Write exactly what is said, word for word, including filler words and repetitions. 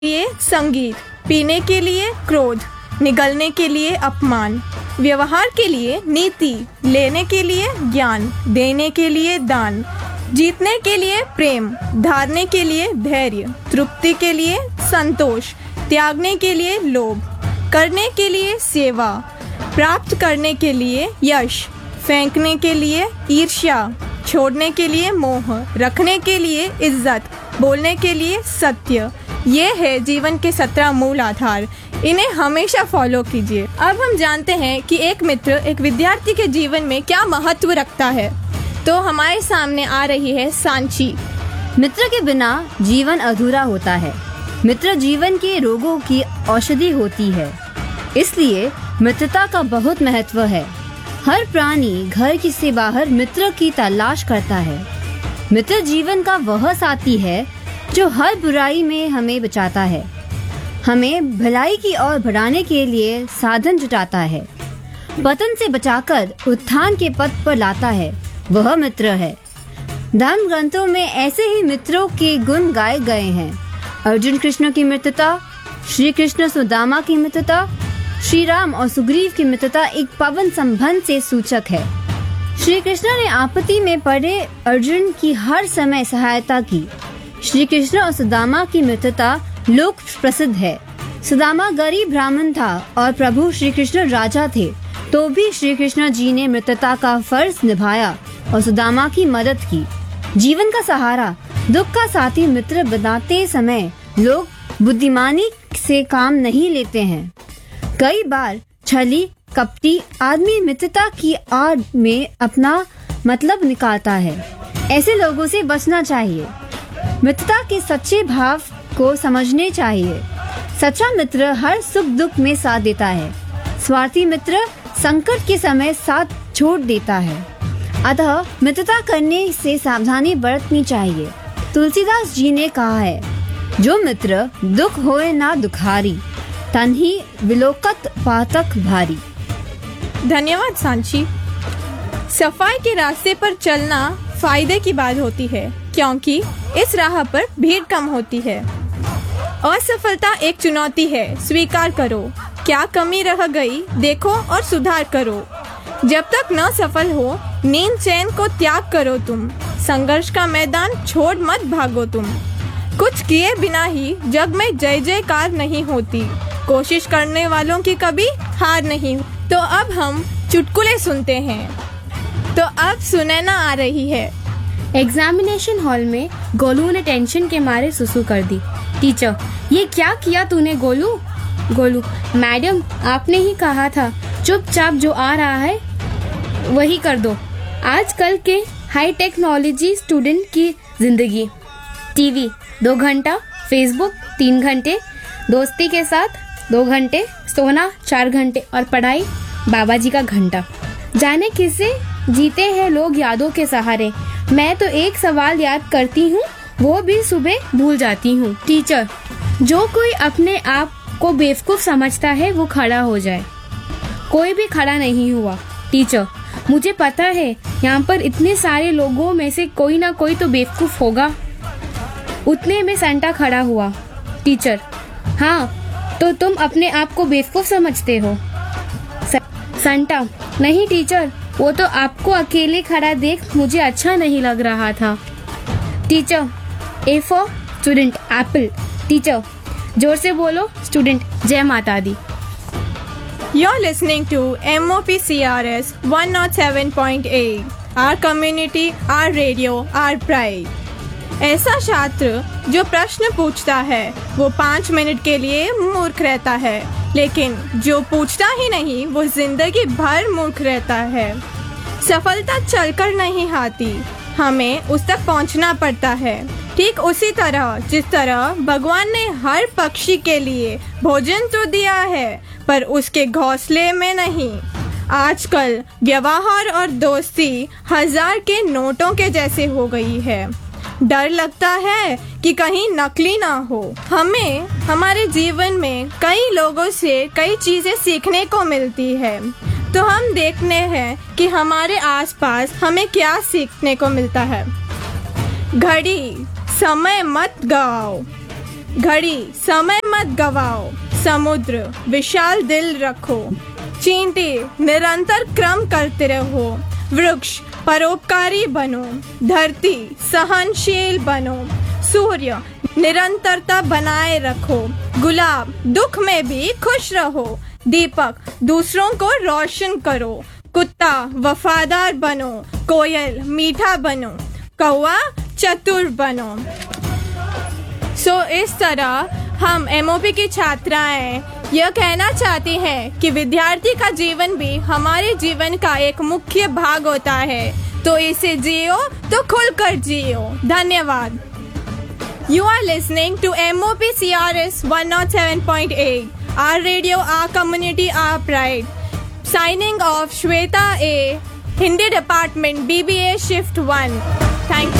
लिए संगीत, पीने के लिए क्रोध, निगलने के लिए अपमान, व्यवहार के लिए नीति, लेने के लिए ज्ञान, देने के लिए दान, जीतने के लिए प्रेम, धारने के लिए धैर्य, तृप्ति के लिए संतोष, त्यागने के लिए लोभ, करने के लिए सेवा, प्राप्त करने के लिए यश, फेंकने के लिए ईर्ष्या, छोड़ने के लिए मोह, रखने के लिए इज्जत, बोलने के लिए सत्य। ये है जीवन के सत्रह मूल आधार। इन्हें हमेशा फॉलो कीजिए। अब हम जानते हैं कि एक मित्र एक विद्यार्थी के जीवन में क्या महत्व रखता है। तो हमारे सामने आ रही है सांची। मित्र के बिना जीवन अधूरा होता है। मित्र जीवन के रोगों की औषधि होती है, इसलिए मित्रता का बहुत महत्व है। हर प्राणी घर की से बाहर मित्र की तलाश करता है। मित्र जीवन का वह साथी है जो हर बुराई में हमें बचाता है, हमें भलाई की ओर बढ़ाने के लिए साधन जुटाता है, पतन से बचाकर उत्थान के पथ पर लाता है। वह मित्र है। धर्म ग्रंथों में ऐसे ही मित्रों के गुण गाए गए हैं। अर्जुन कृष्ण की मित्रता, श्री कृष्ण सुदामा की मित्रता, श्री राम और सुग्रीव की मित्रता एक पावन संबंध से सूचक है। श्री कृष्ण ने आपत्ति में पड़े अर्जुन की हर समय सहायता की। श्री कृष्ण और सुदामा की मित्रता लोक प्रसिद्ध है। सुदामा गरीब ब्राह्मण था और प्रभु श्री कृष्ण राजा थे, तो भी श्री कृष्ण जी ने मित्रता का फर्ज निभाया और सुदामा की मदद की। जीवन का सहारा, दुख का साथी मित्र बनाते समय लोग बुद्धिमानी से काम नहीं लेते हैं। कई बार छली कपटी आदमी मित्रता की आड़ में अपना मतलब निकालता है। ऐसे लोगों से बचना चाहिए। मित्रता के सच्चे भाव को समझने चाहिए। सच्चा मित्र हर सुख दुख में साथ देता है। स्वार्थी मित्र संकट के समय साथ छोड़ देता है। अतः मित्रता करने से सावधानी बरतनी चाहिए। तुलसीदास जी ने कहा है, जो मित्र दुख होए ना दुखारी, तन ही विलोकत पातक भारी। धन्यवाद सांची। सफाई के रास्ते पर चलना फायदे की बात होती है, क्योंकि इस राह पर भीड़ कम होती है। असफलता एक चुनौती है, स्वीकार करो। क्या कमी रह गई देखो और सुधार करो। जब तक न सफल हो, नींद चैन को त्याग करो तुम। संघर्ष का मैदान छोड़ मत भागो तुम। कुछ किए बिना ही जग में जय जयकार नहीं होती। कोशिश करने वालों की कभी हार नहीं। तो अब हम चुटकुले सुनते हैं। तो अब सुनैना आ रही है। एग्जामिनेशन हॉल में गोलू ने टेंशन के मारे सुसु कर दी। टीचर, ये क्या किया तूने गोलू? गोलू, मैडम आपने ही कहा था चुपचाप जो आ रहा है वही कर दो। आजकल के हाई टेक्नोलॉजी स्टूडेंट की जिंदगी, टीवी दो घंटा, फेसबुक तीन घंटे, दोस्ती के साथ दो घंटे, सोना चार घंटे और पढ़ाई बाबा जी का घंटा। जाने किसे जीते हैं लोग यादों के सहारे। मैं तो एक सवाल याद करती हूँ, वो भी सुबह भूल जाती हूँ। टीचर, जो कोई अपने आप को बेवकूफ समझता है वो खड़ा हो जाए। कोई भी खड़ा नहीं हुआ। टीचर, मुझे पता है यहाँ पर इतने सारे लोगों में से कोई ना कोई तो बेवकूफ होगा। उतने में संटा खड़ा हुआ। टीचर, हाँ तो तुम अपने आप को बेवकूफ समझते हो? संटा, नहीं टीचर, वो तो आपको अकेले खड़ा देख मुझे अच्छा नहीं लग रहा था। Teacher, A for student Apple. Teacher, जोर से बोलो। स्टूडेंट, जय माता दी। You're listening to M O P C R S one oh seven point eight. Our community, our radio, our pride. ऐसा छात्र जो प्रश्न पूछता है वो पाँच मिनट के लिए मूर्ख रहता है, लेकिन जो पूछता ही नहीं वो जिंदगी भर मूर्ख रहता है। सफलता चलकर नहीं आती, हमें उस तक पहुंचना पड़ता है। ठीक उसी तरह जिस तरह भगवान ने हर पक्षी के लिए भोजन तो दिया है, पर उसके घोंसले में नहीं। आजकल व्यवहार और दोस्ती हजार के नोटों के जैसे हो गई है। डर लगता है कि कहीं नकली ना हो। हमें हमारे जीवन में कई लोगों से कई चीजें सीखने को मिलती है, तो हम देखते हैं कि हमारे आसपास हमें क्या सीखने को मिलता है। घड़ी, समय मत गवाओ। घड़ी समय मत गवाओ, समुद्र विशाल दिल रखो, चींटी निरंतर क्रम करते रहो, वृक्ष परोपकारी बनो, धरती सहनशील बनो, सूर्य निरंतरता बनाए रखो, गुलाब दुख में भी खुश रहो, दीपक दूसरों को रोशन करो, कुत्ता वफादार बनो, कोयल मीठा बनो, कौवा चतुर बनो। सो so, इस तरह हम एमओपी की छात्राएं यह कहना चाहती हैं कि विद्यार्थी का जीवन भी हमारे जीवन का एक मुख्य भाग होता है, तो इसे जियो तो खुलकर जियो। धन्यवाद। You are listening to M O P C R S one oh seven point eight, our radio, our community, our pride. Signing off, Shweta A, Hindi Department, B B A Shift one. Thank you.